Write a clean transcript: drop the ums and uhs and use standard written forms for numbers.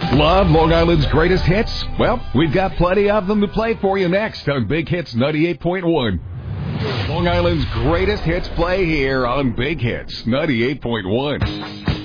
Love Long Island's greatest hits? Well, we've got plenty of them to play for you next on Big Hits 98.1. Long Island's greatest hits play here on Big Hits 98.1.